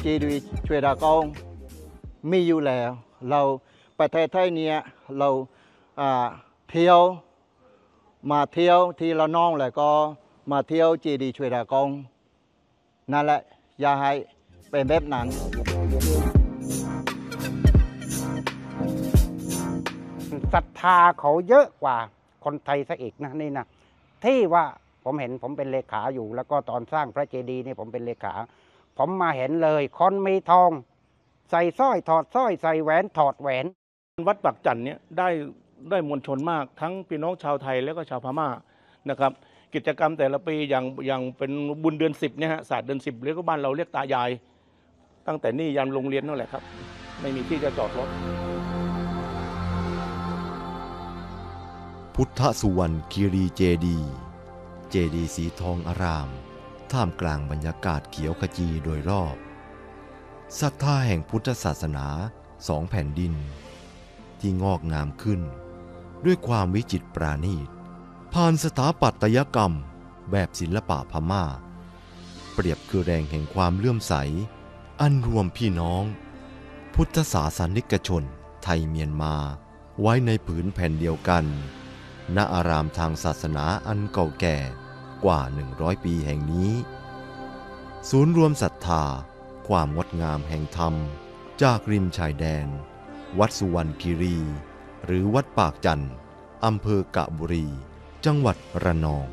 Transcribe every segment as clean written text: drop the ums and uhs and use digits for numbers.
จีดีช่วยดากองมีอยู่แล้วเราประเทศไทยเนี่ยเราเที่ยวมาเที่ยวที่ละน้องแล้วก็มาเที่ยวจีดีช่วยดากองนั่นแหละอย่าให้เป็นแบบนั้นศรัทธาเขาเยอะกว่าคนไทยซะอีกนะนี่นะที่ว่าผมเห็นผมเป็นเลขาอยู่แล้วก็ตอนสร้างพระเจดีย์นี่ผมเป็นเลขาผมมาเห็นเลยคนมีทองใส่สร้อยถอดสร้อยใส่แหวนถอดแหวนวัดปากจันเนี่ยได้มวลชนมากทั้งพี่น้องชาวไทยและก็ชาวพม่านะครับกิจกรรมแต่ละปีอย่างเป็นบุญเดือน10เนี่ยฮะศาสตร์เดือน10หรือก็บ้านเราเรียกตายายตั้งแต่นี่ยันโรงเรียนนั่นแหละครับไม่มีที่จะจอดรถพุทธสุวรรณคีรีเจดีย์เจดีย์สีทองอารามท่ามกลางบรรยากาศเขียวขจีโดยรอบศรัทธาแห่งพุทธศาสนาสองแผ่นดินที่งอกงามขึ้นด้วยความวิจิตรปราณีตผ่านสถาปัตยกรรมแบบศิลปะพม่าเปรียบคือแรงแห่งความเลื่อมใสอันรวมพี่น้องพุทธศาสนิกชนไทยเมียนมาไว้ในผืนแผ่นเดียวกันณอารามทางศาสนาอันเก่าแก่กว่า100 ปีแห่งนี้ศูนย์รวมศรัทธาความงดงามแห่งธรรมจากริมชายแดนวัดสุวรรณคีรีหรือวัดปากจันทร์อำเภอกะบุรีจังหวัดระนอง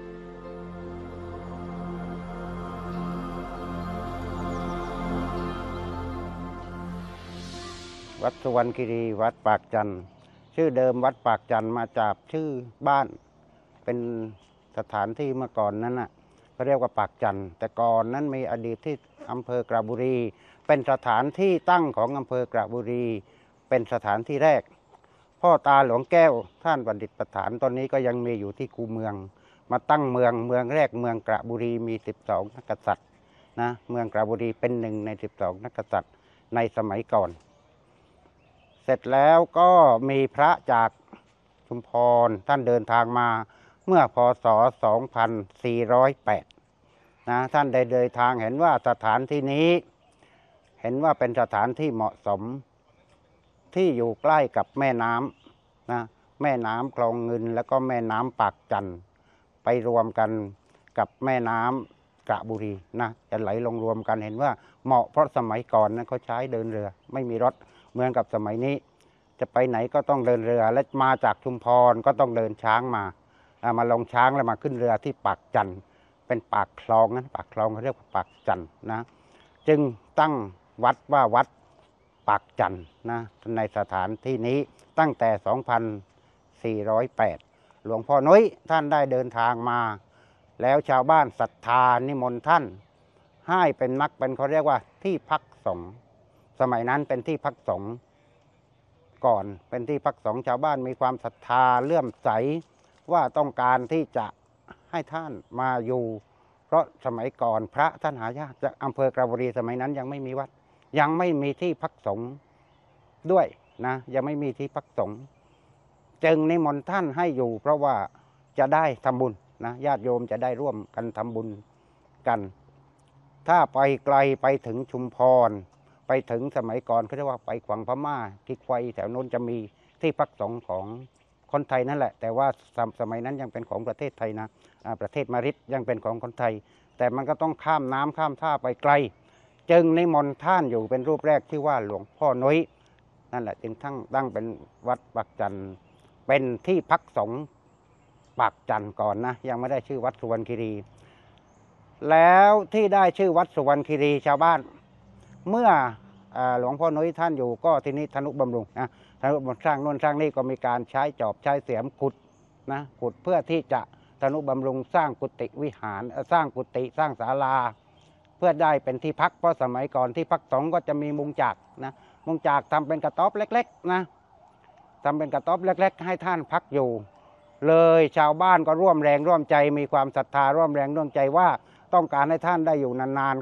วัดสุวรรณคีรีวัดปากจันทร์ชื่อเดิมวัดปากจันทร์มาจากชื่อบ้านเป็นสถานที่เมื่อก่อนนั้นน่ะเขาเรียกว่าปากจันทร์แต่ก่อนนั้นมีอดีตที่อำเภอกระบุรีเป็นสถานที่ตั้งของอำเภอกระบุรีเป็นสถานที่แรกพ่อตาหลวงแก้วท่านประดิษฐานตอนนี้ก็ยังมีอยู่ที่คูเมืองมาตั้งเมืองแรกเมืองกระบุรีมี12นักกษัตริย์นะเมืองกระบุรีเป็นหนึ่งใน12นักกษัตริย์ในสมัยก่อนเสร็จแล้วก็มีพระจากชุมพรท่านเดินทางมาเมื่อพศ 2408นะท่านได้เดินทางเห็นว่าสถานที่นี้เห็นว่าเป็นสถานที่เหมาะสมที่อยู่ใกล้กับแม่น้ำนะแม่น้ำคลองเงินแล้วก็แม่น้ำปากจันทร์ไปรวมกันกับแม่น้ำกระบุรีนะจะไหลลงรวมกันเห็นว่าเหมาะเพราะสมัยก่อนนั้นเขาใช้เดินเรือไม่มีรถเหมือนกับสมัยนี้จะไปไหนก็ต้องเดินเรือและมาจากชุมพรก็ต้องเดินช้างมาลงช้างแล้วมาขึ้นเรือที่ปากจันทร์เป็นปากคลองนั้นปากคลองเขาเรียกว่าปากจันทร์นะจึงตั้งวัดว่าวัดปากจันทร์นะในสถานที่นี้ตั้งแต่ 2408 หลวงพ่อน้อยท่านได้เดินทางมาแล้วชาวบ้านศรัทธานิมนต์ท่านให้เป็นเขาเรียกว่าที่พักสงฆ์สมัยนั้นเป็นที่พักสงฆ์ก่อนเป็นที่พักสงฆ์ชาวบ้านมีความศรัทธาเลื่อมใสว่าต้องการที่จะให้ท่านมาอยู่เพราะสมัยก่อนพระท่านหายากจากอำเภอกระบุรีสมัยนั้นยังไม่มีวัดยังไม่มีที่พักสงฆ์ด้วยนะยังไม่มีที่พักสงฆ์จึงนิมนต์ท่านให้อยู่เพราะว่าจะได้ทำบุญนะญาติโยมจะได้ร่วมกันทำบุญกันถ้าไปไกลไปถึงชุมพรไปถึงสมัยก่อนเขาเรียกว่าไปขวางพม่าที่ไฟแถวโน้นจะมีที่พักสงฆ์ของคนไทยนั่นแหละแต่ว่าสมัยนั้นยังเป็นของประเทศไทยนะประเทศมาริดยังเป็นของคนไทยแต่มันก็ต้องข้ามน้ำข้ามท่าไปไกลจึงนิมนต์ท่านอยู่เป็นรูปแรกที่ว่าหลวงพ่อน้อยนั่นแหละจึงตั้งเป็นวัดปากจันทร์เป็นที่พักสงฆ์ปากจันทร์ก่อนนะยังไม่ได้ชื่อวัดสุวรรณคีรีแล้วที่ได้ชื่อวัดสุวรรณคีรีชาวบ้านเมื่อหลวงพ่อน้อยท่านอยู่ก็ที่นี้ธนุบำรุงนะธนุบำรุงสร้างโน่นสร้างนี่ก็มีการใช้จอบใช้เสียมขุดเพื่อที่จะธนุบำรุงสร้างกุฏิวิหารสร้างกุฏิสร้างศาลาเพื่อได้เป็นที่พักเพราะสมัยก่อนที่พักสงฆ์ก็จะมีมุงจากนะมุงจากทำเป็นกระต๊อบเล็กๆนะทำเป็นกระต๊อบเล็กๆให้ท่านพักอยู่เลยชาวบ้านก็ร่วมแรงร่วมใจมีความศรัทธาร่วมแรงร่วมใจว่าต้องการให้ท่านได้อยู่นาน